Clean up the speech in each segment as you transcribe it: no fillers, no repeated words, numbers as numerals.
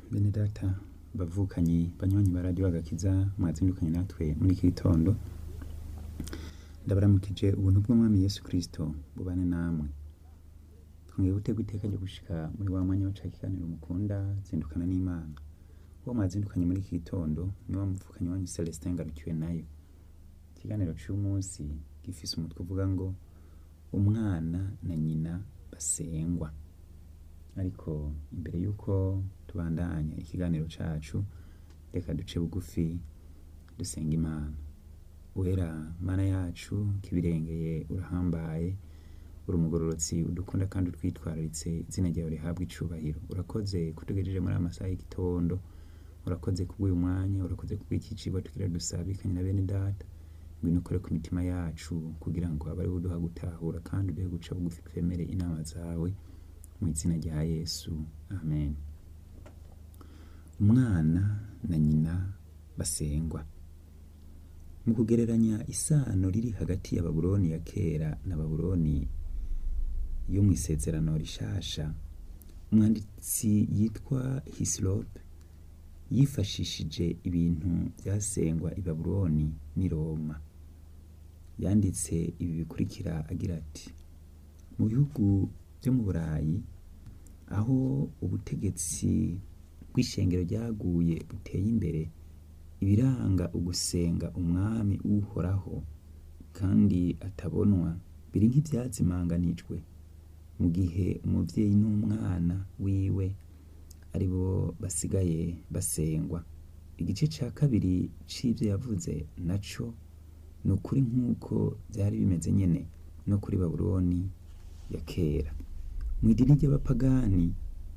Bene data bavukanyi banywanyi ba radio agakiza mwazindukanye natwe muri iki gitondo, ndabaramukije ubuntu bw'umwami Yesu Kristo bubane namwe. Twongeye gutegwa iteka ryo gushika muri wa mwanya wa ca kiganiro mukunda zindukana n'Imana. Uwo mwazindukanye muri iki gitondo ni wa muvukanyi wanyu Celestin Ngarukiwe nayo. Ikiganiro c'uyu munsi gifise umutwe uvuga ngo umwana na nyina basengwa. Ariko imbere yuko tubandanya ikiganiro cacu, reka duce bugufi dusenga Imana. Wera Mana yacu kibirengeye urahambaye, uri umugororotsi udukunda kandi utwitwararitse, izina ryawe rihabwa icubahiro. Urakoze kutugejeje muri amasaha y'igitondo, urakoze kubw'uyu mwanya, urakoze kubw'iki cigwa tugira dusabikanye na bene data. Ngwino ukore ku mitima yacu kugira ngo abe ariwe uduha gutahura kandi uduhe guca bugufi twemere inama zawe, mu izina rya Yesu, amen. Umwana na nyina basengwa. Mu kugereranya isano riri hagati ya Babuloni ya kera na Babuloni yo mw'isezerano rishasha, umwanditsi yitwa Hislop yifashishije ibintu vyasengwa i Babuloni n'i Roma. Yanditse ibi bikurikira agira ati: mu bihugu vyo mu Burayi aho ubutegetsi bw'ishengero ryaguye buteye imbere, ibiranga ugusenga umwami uhoraho kandi atabonwa biri nk'ivyazimanganijwe, mu gihe umuvyeyi n'umwana wiwe ari bo basigaye basengwa. Igice ca kabiri c'ivyo yavuze naco ni ukuri nk'uko vyari bimeze nyene no kuri Babuloni ya kera. Mw'idini ry'abapagani,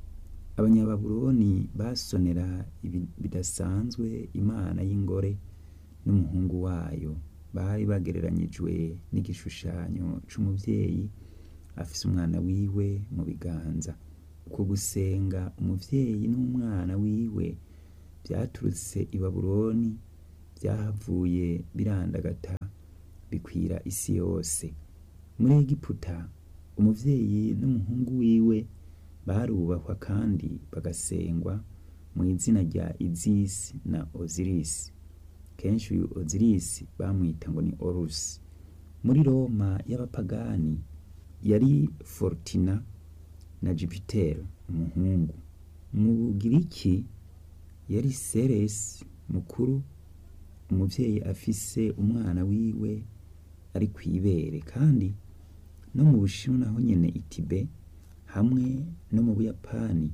abanyababuloni basonera bidasanzwe Imana y'ingore n'umuhungu wayo. Bari bagereranyijwe n'igishushanyo c'umuvyeyi afise umwana wiwe mu biganza. Uko gusenga umuvyeyi n'umwana wiwe vyaturutse i Babuloni, vyahavuye birandagata bikwira isi yose. Muri Egiputa, umuvyeyi n'umuhungu wiwe barubahwa kandi bagasengwa mu izina rya Isis na Osiris. Kenshi uyu Osiris bamwita ngo ni Horus. Muri Roma y'abapagani yari Fortuna na Jupiter umuhungu. Mu Bugiriki yari Ceres mukuru, umuvyeyi afise umwana wiwe ari kw'ibere. Kandi no mu Bushinwa naho nyene Itibe, hamwe no mu Buyapani,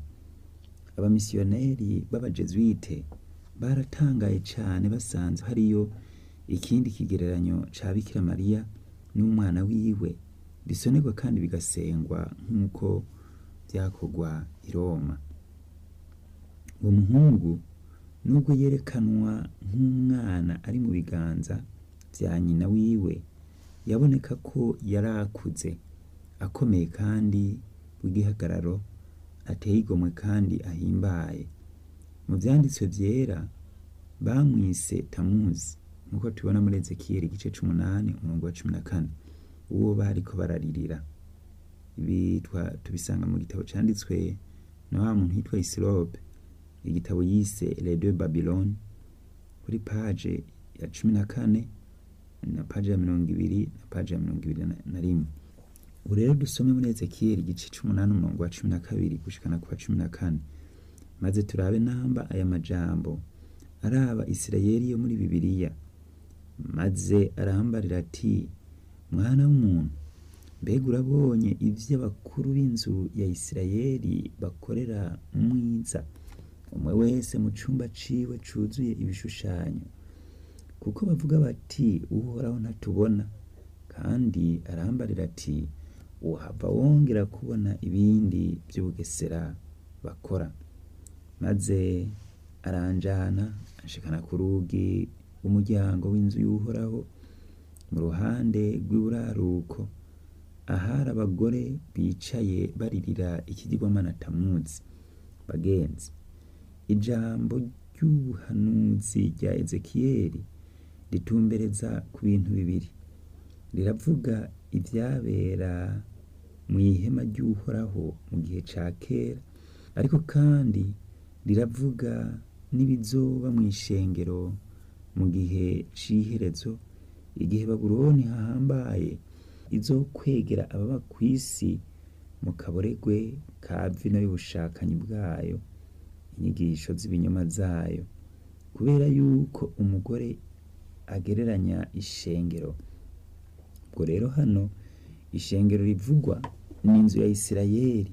abamisiyoneri b'abajesuite baratangaye cane basanze hariyo ikindi kigereranyo ca Bikira Mariya n'umwana wiwe bisonerwa kandi bigasengwa nk'uko vyakorwa i Roma. Uwo muhungu nubwo yerekanwa nk'umwana ari mu biganza vya nyina wiwe, yaboneka ko yarakuze, akomeye kandi w'igihagararo, ateye igomwe kandi ahimbaye. Mu vyanditswe vyera bamwise Tamuzi, nkuko tubona muri Ezekiyeli igice c'8 umurongo wa 14, uwo bariko bararirira. Ibi tubisanga mu gitabo canditswe na wa muntu yitwa Hislop, igitabo yise Les Deux Babylone, kuri page ya 14 na page ya 20 na page ya 21. Ubu rero dusome muri Ezekiyeli igice c'8 umurongo wa 12 gushikana ku wa 14, maze turabe namba aya majambo araba Isirayeli yo muri Bibiliya. Maze arambarira ati: mwana w'umuntu, mbega urabonye ivyo abakuru b'inzu ya Isirayeli bakorera mwiza, umwe wese mu cumba ciwe cuzuye ibishushanyo? Kuko bavuga bati uhoraho ntatubona. Kandi arambarira ati: uhava wongera kubona ibindi vy'ubugesera bakora. Maze aranjana anshikana ku rugi rw'umuryango w'inzu y'uhoraho mu ruhande rw'iburaruko, ahari abagore bicaye baririra ikigirwamana Tamuzi. Bagenzi, ijambo ry'ubuhanuzi rya Ezekiyeli ritumbereza ku bintu bibiri. Riravuga ivyabera mw'ihema ry'uhoraho mu gihe ca kera, ariko kandi riravuga n'ibizoba mw'ishengero mu gihe c'iherezo, igihe Babuloni hahambaye izokwegera ababa kw'isi mu kaboregwe ka vino y'ubushakanyi bwayo, inyigisho z'ibinyoma zayo, kubera yuko umugore agereranya ishengero. Ubwo rero hano ishengero rivugwa ni inzu ya Isirayeli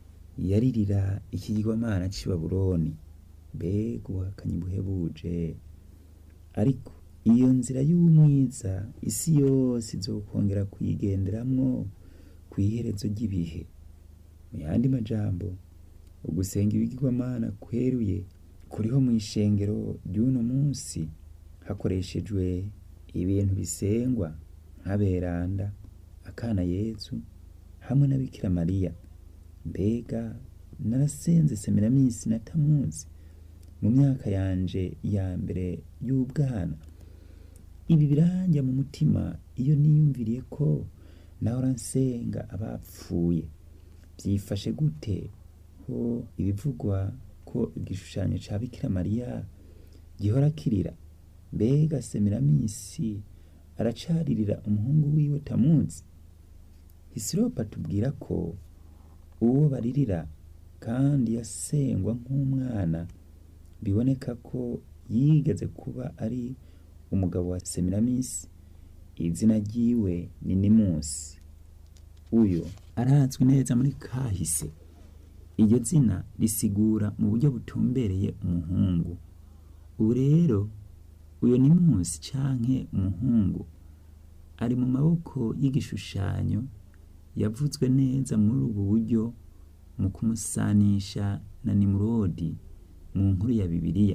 yaririra ikigirwamana c'i Babuloni. Mbega ubuhakanyi buhebuje! Ariko iyo nzira y'umwiza isi yose izokongera kuyigenderamwo kw'iherezo ry'ibihe. Mu yandi majambo, ugusenga ibigirwamana kweruye kuriho mw'ishengero ry'uno munsi hakoreshejwe ibintu bisengwa nk'aberanda, akana Yezu hamwe na Bikira Mariya. Mbega narasenze Seminamisi na Tamuzi mu myaka yanje ya mbere y'ubwana. Ibi biranja mu mutima iyo niyumviriye ko nahora nsenga abapfuye. Vyifashe gute ko ibivugwa ko igishushanyo ca Bikira Mariya gihora kirira? Mbega Seminamisi aracaririra umuhungu wiwe Tamuzi? Hisiropa atubwira ko uwo baririra kandi yasengwa nk'umwana, biboneka ko yigeze kuba ari umugabo wa Seminamisi. Izina ryiwe ni Nimusi. Uyo arazwi neza muri kahise. Iryo zina risigura mu buryo butumbereye umuhungu. Ubu rero uyo Nimusi canke umuhungu ari mu maboko y'igishushanyo yavuzwe neza muri ubu buryo mu kumusanisha na Nimurodi mu nkuru ya Bibiliya.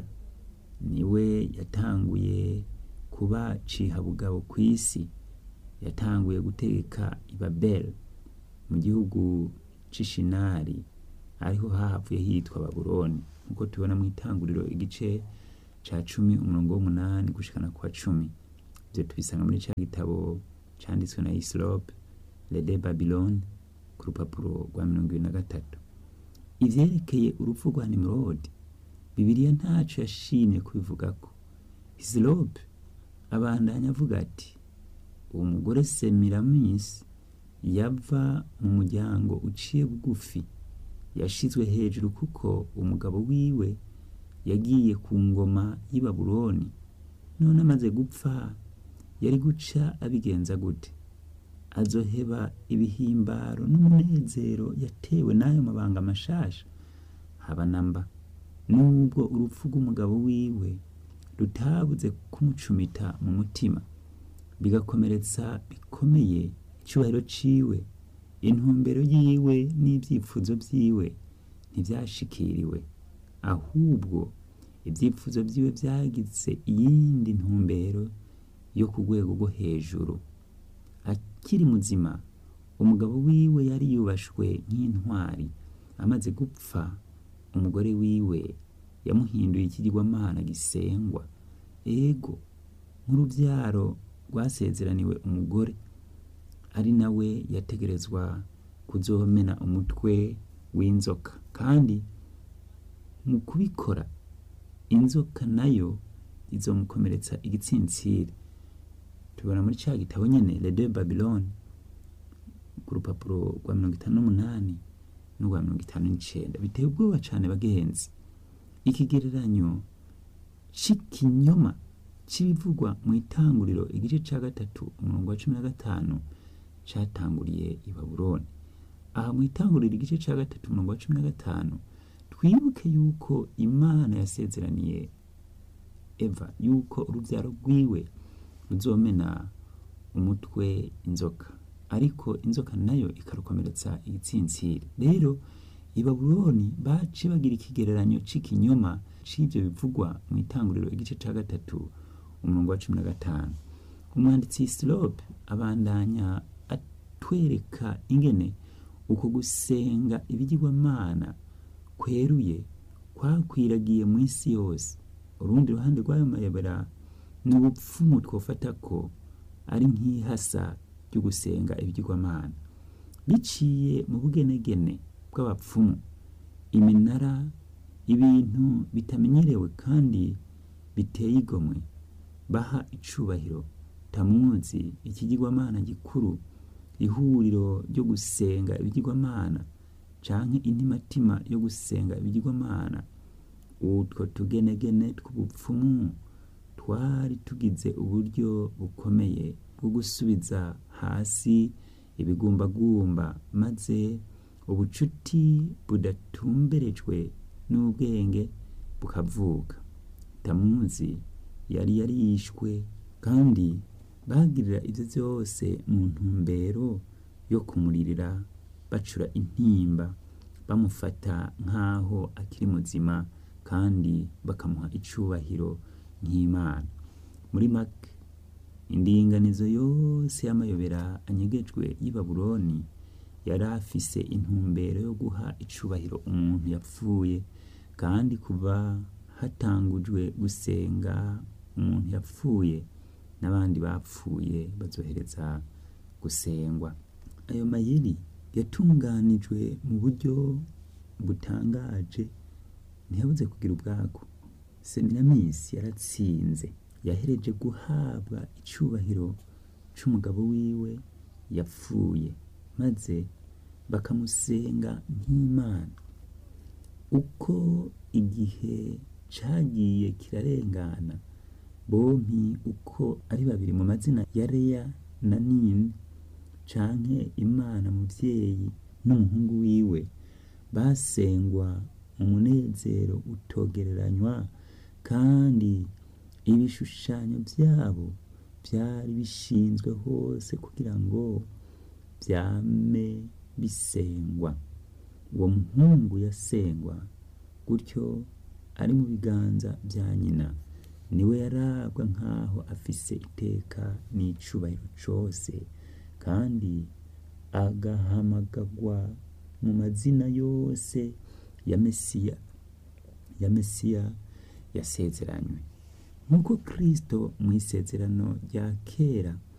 Niwe yatanguye kuba cihabugabo kw'isi, yatanguye gutegeka i Babeli mu gihugu c'Ishinari, ariho hahavuye hitwa Babuloni, nkuko tubona mw'Itanguriro igice ca 10:8 gushikana kwa 10. Ivyo tubisanga muri ca gitabo canditswe na Hisilope, Le de Babylone, ku rupapuro rwa 23. Ivyerekeye urupfu rwa Nimurodi, Bibiliya ntaco yashimye kubivugako. Hisilope abandanya avuga ati, uwo mugore Semiramisi yava mu muryango uciye bugufi, yashizwe hejuru kuko umugabo wiwe yagiye ku ngoma y'i Babuloni. None amaze gupfa yari guca abigenza gute? Azoheba ibihimbaro n'umunezero yatewe n'ayo mabanga mashasha? Haba namba. Nubwo urupfu rw'umugabo wiwe rutabuze kumucumita mu mutima, bigakomeretsa bikomeye icubahiro ciwe, intumbero yiwe n'ivyifuzo vyiwe ntivyashikiriwe, ahubwo ivyifuzo vyiwe vyagize iyindi ntumbero yo ku rwego rwo hejuru. Akiri muzima, umugabo wiwe yari yubashwe nk'intwari. Amaze gupfa, umugore wiwe yamuhinduye ikigirwamana gisengwa. Ego, nk'uruvyaro rwasezeraniwe umugore, ari nawe yategerezwa kuzomena umutwe w'inzoka, kandi mu kubikora inzoka nayo izomukomeretsa igitsintsiri. Tubona muri ca gitabo nyene Le de Babylone ku rupapuro rwa 58 n'urwa 59. Biteye ubwoba cane bagenzi. Ikigereranyo c'ikinyoma c'ibivugwa mu Itanguriro igice ca 3:15 catanguriye i Babuloni. Aha mu Itanguriro igice ca 3:15 twibuke yuko Imana yasezeraniye Eva yuko uruvyaro rwiwe ruzomena umutwe inzoka, ariko inzoka nayo ikarukomeretsa igitsintsiri. Rero i Babuloni baciye bagira ikigereranyo c'ikinyoma c'ivyo bivugwa mu Itanguriro igice ca 3:15. Umwanditsi Hisilope abandanya atwereka ingene uko gusenga ibigirwamana kweruye kwakwiragiye mu isi yose. Urundi ruhande rw'ayo mayobera ni ubupfumu twofata ko ari nk'ihasa ryo gusenga ibigirwamana. Biciye mu bugenegene bw'abapfumu, iminara ibintu bitamenyerewe kandi biteye igomwe baha icubahiro. Tamuzi, ikigirwamana gikuru, ihuriro ryo gusenga ibigirwamana canke intimatima yo gusenga ibigirwamana. Utwo tugenegene tw'ubupfumu twari tugize uburyo bukomeye bwo gusubiza hasi ibigumbagumba, maze ubucuti budatumberejwe n'ubwenge bukavuka. Tamuzi yari yarishwe, kandi bagirira ivyo vyose mu ntumbero yo kumuririra, bacura intimba, bamufata nk'aho akiri muzima kandi bakamuha icubahiro nk'Imana. Muri make, indinganizo yose y'amayobera anyegejwe y'i Babuloni yari afise intumbero yo guha icubahiro umuntu yapfuye, kandi kuva hatangujwe gusenga umuntu yapfuye, n'abandi bapfuye bazohereza gusengwa. Ayo mayeri yatunganijwe mu buryo butangaje, ntiyabuze kugira ubwako. Seminamisi yaratsinze, yahereje guhabwa icubahiro c'umugabo wiwe yapfuye, maze bakamusenga nk'Imana. Uko igihe cagiye kirarengana, bompi uko ari babiri mu mazina ya Leya na Nini, canke Imana muvyeyi n'umuhungu wiwe, basengwa mu munezero utogereranywa, kandi ibishushanyo vyabo vyari bishinzwe hose kugira ngo vyame bisengwa. Uwo muhungu yasengwa gutyo ari mu biganza vya nyina, niwe yarabwa nk'aho afise iteka n'icubahiro cose, kandi agahamagagwa mu mazina yose ya Mesiya yasezeranywe. Nk'uko Kristo mw'isezerano rya kera